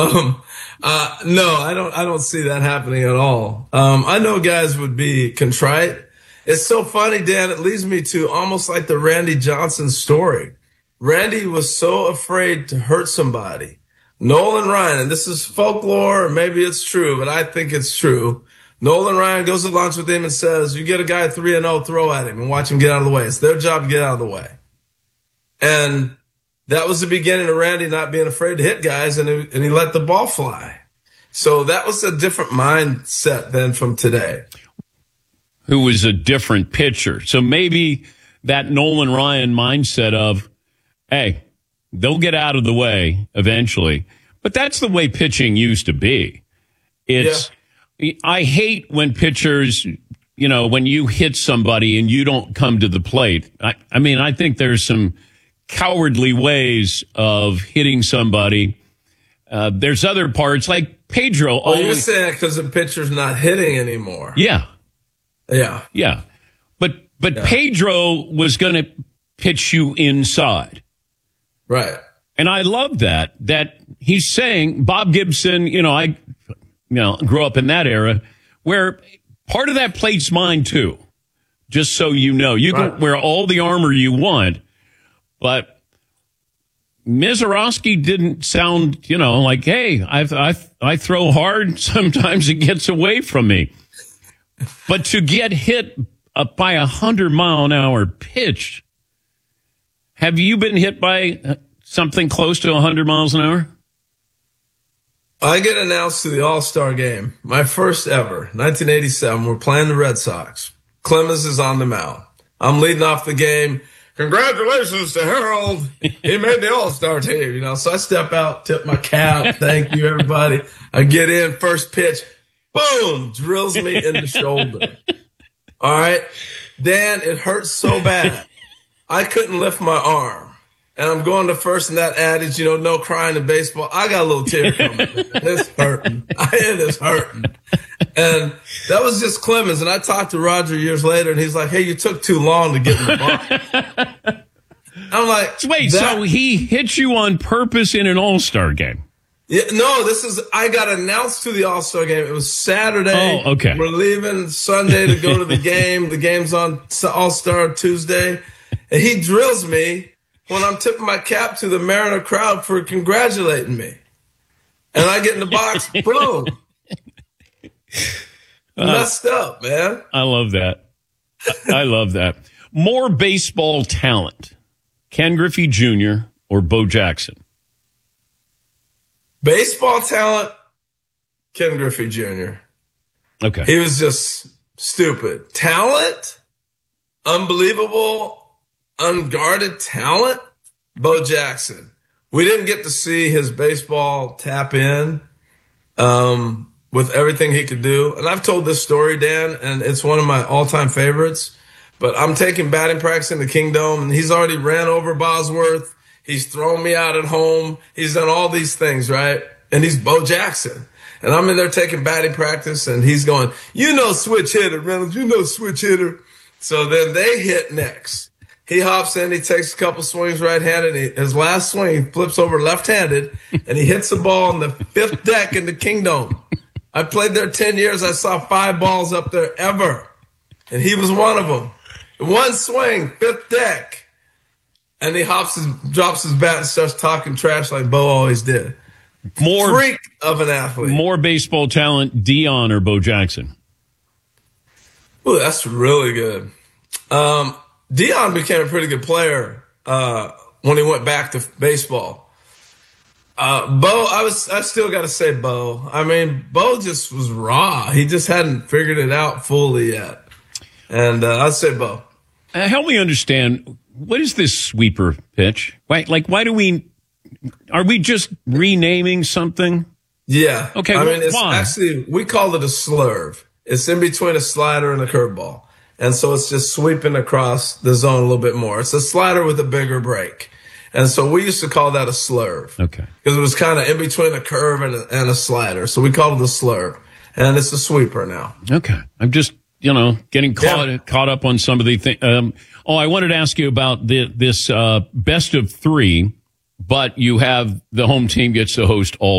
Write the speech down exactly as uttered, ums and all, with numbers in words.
Um, uh, no, I don't, I don't see that happening at all. Um, I know guys would be contrite. It's so funny, Dan, it leads me to almost like the Randy Johnson story. Randy was so afraid to hurt somebody. Nolan Ryan, and this is folklore, or maybe it's true, but I think it's true. Nolan Ryan goes to lunch with him and says, you get a guy three and oh, throw at him and watch him get out of the way. It's their job to get out of the way. And that was the beginning of Randy not being afraid to hit guys, and he, and he let the ball fly. So that was a different mindset than from today. Who was a different pitcher. So maybe that Nolan Ryan mindset of, hey, they'll get out of the way eventually. But that's the way pitching used to be. It's, yeah. I hate when pitchers, you know, when you hit somebody and you don't come to the plate. I, I mean, I think there's some cowardly ways of hitting somebody. Uh, there's other parts like Pedro. Well, always, you're saying because the pitcher's not hitting anymore. Yeah. Yeah. Yeah. But, but yeah. Pedro was going to pitch you inside. Right. And I love that, that he's saying, Bob Gibson, you know, I, you know, grew up in that era where part of that plate's mine too. Just so you know, you right. can wear all the armor you want, but Mizorowski didn't sound, you know, like, hey, I, I, I throw hard. Sometimes it gets away from me. But to get hit up by a hundred mile an hour pitch, have you been hit by something close to a hundred miles an hour? I get announced to the All-Star game, my first ever, nineteen eighty-seven. We're playing the Red Sox. Clemens is on the mound. I'm leading off the game. Congratulations to Harold. He made the All-Star team, you know. So I step out, tip my cap. Thank you, everybody. I get in, first pitch. Boom! Drills me in the shoulder. All right. Dan, it hurts so bad. I couldn't lift my arm. And I'm going to first in that adage, you know, no crying in baseball. I got a little tear coming. It's hurting. It is hurting. And that was just Clemens. And I talked to Roger years later, and he's like, hey, you took too long to get in the box. I'm like, wait, that- so he hit you on purpose in an All-Star game? Yeah, no, this is, I got announced to the All-Star game. It was Saturday. Oh, okay. We're leaving Sunday to go to the game. The game's on All-Star Tuesday. And he drills me when I'm tipping my cap to the Mariner crowd for congratulating me. And I get in the box, boom. Uh, Messed up, man. I love that. I love that. More baseball talent, Ken Griffey Junior or Bo Jackson? Baseball talent, Ken Griffey Junior Okay. He was just stupid. Talent, unbelievable, unguarded talent, Bo Jackson. We didn't get to see his baseball tap in um, with everything he could do. And I've told this story, Dan, and it's one of my all-time favorites. But I'm taking batting practice in the Kingdome, and he's already ran over Bosworth. He's thrown me out at home. He's done all these things, right? And he's Bo Jackson. And I'm in there taking batting practice, and he's going, you know switch hitter, Reynolds, you know switch hitter. So then they hit next. He hops in, he takes a couple swings right-handed. He, his last swing, he flips over left-handed, and he hits the ball on the fifth deck in the Kingdome. I played there ten years. I saw five balls up there ever, and he was one of them. One swing, fifth deck. And he hops his, drops his bat and starts talking trash like Bo always did. More freak of an athlete. More baseball talent, Dion or Bo Jackson? Ooh, that's really good. Um, Dion became a pretty good player uh, when he went back to baseball. Uh, Bo, I was, I still got to say Bo. I mean, Bo just was raw. He just hadn't figured it out fully yet. And uh, I'd say Bo. Uh, help me understand. What is this sweeper pitch? Why, like, why do we, are we just renaming something? Yeah. Okay. I well, mean, it's why? actually, we call it a slurve. It's in between a slider and a curveball. And so it's just sweeping across the zone a little bit more. It's a slider with a bigger break. And so we used to call that a slurve. Okay. Because it was kind of in between a curve and a, and a slider. So we called it a slurve. And it's a sweeper now. Okay. I'm just, you know, getting caught yeah. caught up on some of the things. Um, oh, I wanted to ask you about the, this uh, best of three, but you have the home team gets to host all